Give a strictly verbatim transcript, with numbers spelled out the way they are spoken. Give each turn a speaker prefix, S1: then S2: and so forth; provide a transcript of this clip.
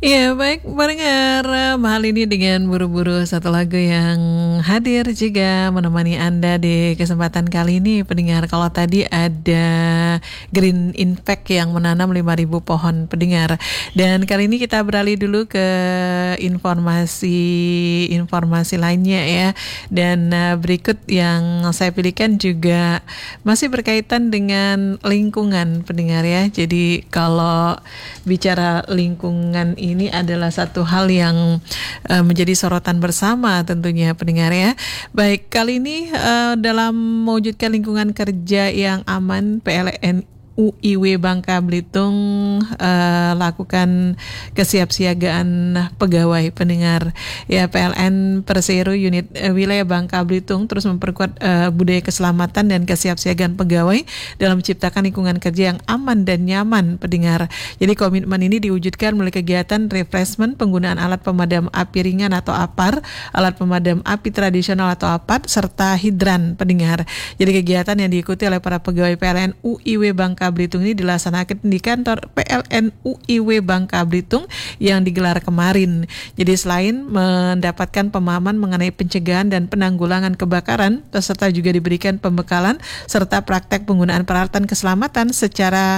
S1: Iya, baik pendengar, hal ini dengan buru-buru satu lagu yang hadir juga menemani Anda di kesempatan kali ini pendengar. Kalau tadi ada Green Impact yang menanam lima ribu pohon pendengar. Dan kali ini kita beralih dulu ke informasi-informasi lainnya ya. Dan uh, berikut yang saya pilihkan juga masih berkaitan dengan lingkungan pendengar ya. Jadi kalau bicara lingkungan ini adalah satu hal yang uh, menjadi sorotan bersama tentunya pendengar ya. Baik, kali ini uh, dalam mewujudkan lingkungan kerja yang aman, P L N U I W Bangka Belitung uh, lakukan kesiapsiagaan pegawai pendengar ya. P L N Persero unit uh, wilayah Bangka Belitung terus memperkuat uh, budaya keselamatan dan kesiapsiagaan pegawai dalam menciptakan lingkungan kerja yang aman dan nyaman pendengar. Jadi komitmen ini diwujudkan melalui kegiatan refreshment penggunaan alat pemadam api ringan atau A P A R, alat pemadam api tradisional atau A P A D, serta hidran pendengar. Jadi kegiatan yang diikuti oleh para pegawai P L N U I W Bangka Belitung ini dilaksanakan di kantor P L N U I W Bangka Belitung yang digelar kemarin. Jadi selain mendapatkan pemahaman mengenai pencegahan dan penanggulangan kebakaran, peserta juga diberikan pembekalan serta praktek penggunaan peralatan keselamatan secara